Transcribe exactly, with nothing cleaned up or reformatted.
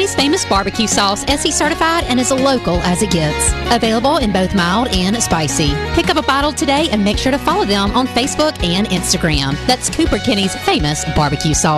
Kenny's Famous Barbecue Sauce S E certified and as local as it gets. Available in both mild and spicy. Pick up a bottle today and make sure to follow them on Facebook and Instagram. That's Cooper Kenny's Famous Barbecue Sauce.